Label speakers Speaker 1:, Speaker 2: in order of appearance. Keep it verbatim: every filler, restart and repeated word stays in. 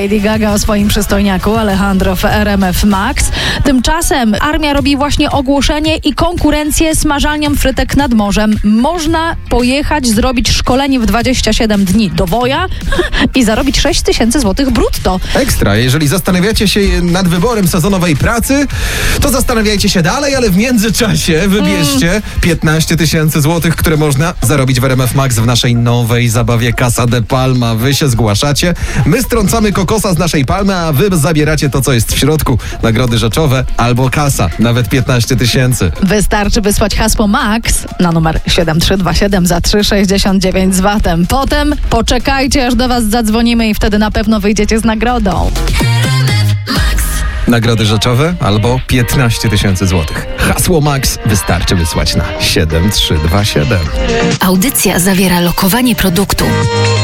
Speaker 1: Lady Gaga o swoim przystojniaku Alejandro w R M F Max. Tymczasem armia robi właśnie ogłoszenie i konkurencję smażalniom frytek nad morzem. Można pojechać, zrobić szkolenie w dwadzieścia siedem dni do woja i zarobić sześć tysięcy złotych brutto.
Speaker 2: Ekstra. Jeżeli zastanawiacie się nad wyborem sezonowej pracy, to zastanawiajcie się dalej, ale w międzyczasie wybierzcie mm. piętnaście tysięcy złotych, które można zarobić w R M F Max w naszej nowej zabawie Casa de Palma. Wy się zgłaszacie, my strącamy kokosa z naszej palmy, a wy zabieracie to, co jest w środku. Nagrody rzeczowe albo kasa, nawet piętnaście tysięcy.
Speaker 1: Wystarczy wysłać hasło MAX na numer siedem trzy dwa siedem za trzy sześćdziesiąt dziewięć z V A T-em. Potem poczekajcie, aż do was zadzwonimy i wtedy na pewno wyjdziecie z nagrodą.
Speaker 2: Nagrody rzeczowe albo piętnaście tysięcy złotych. Hasło MAX wystarczy wysłać na siedem trzy dwa siedem.
Speaker 3: Audycja zawiera lokowanie produktu.